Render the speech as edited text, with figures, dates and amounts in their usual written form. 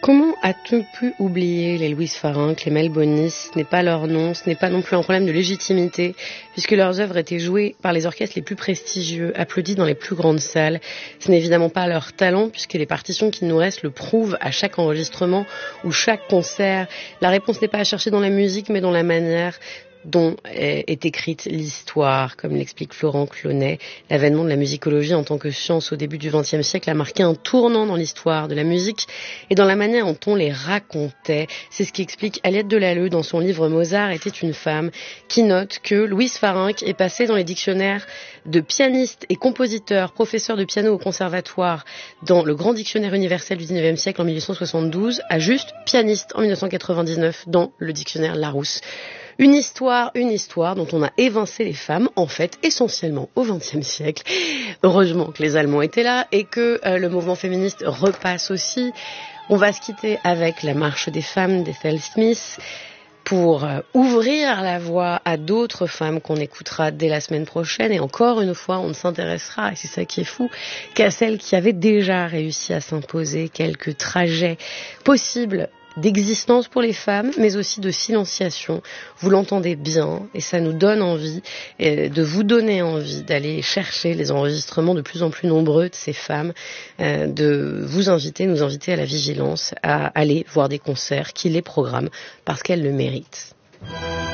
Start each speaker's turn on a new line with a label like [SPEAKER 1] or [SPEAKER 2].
[SPEAKER 1] Comment a-t-on pu oublier les Louise Farinck, les Mel Bonis? Ce n'est pas leur nom, ce n'est pas non plus un problème de légitimité, puisque leurs œuvres étaient jouées par les orchestres les plus prestigieux, applaudis dans les plus grandes salles. Ce n'est évidemment pas leur talent, puisque les partitions qui nous restent le prouvent à chaque enregistrement ou chaque concert. La réponse n'est pas à chercher dans la musique, mais dans la manière dont est écrite l'histoire, comme l'explique Florent Clonet. L'avènement de la musicologie en tant que science au début du XXe siècle a marqué un tournant dans l'histoire de la musique et dans la manière dont on les racontait. C'est ce qu'explique Aliette Delalleux dans son livre Mozart était une femme, qui note que Louise Farinck est passée dans les dictionnaires de pianistes et compositeurs, professeurs de piano au conservatoire dans le grand dictionnaire universel du XIXe siècle en 1872, à juste pianiste en 1999 dans le dictionnaire Larousse. Une histoire dont on a évincé les femmes, en fait, essentiellement au XXe siècle. Heureusement que les Allemands étaient là et que le mouvement féministe repasse aussi. On va se quitter avec la marche des femmes d'Ethel Smith pour ouvrir la voie à d'autres femmes qu'on écoutera dès la semaine prochaine. Et encore une fois, on ne s'intéressera, et c'est ça qui est fou, qu'à celles qui avaient déjà réussi à s'imposer quelques trajets possibles d'existence pour les femmes, mais aussi de silenciation. Vous l'entendez bien, et ça nous donne envie, de vous donner envie d'aller chercher les enregistrements de plus en plus nombreux de ces femmes, de vous inviter, nous inviter à la vigilance, à aller voir des concerts qui les programment parce qu'elles le méritent.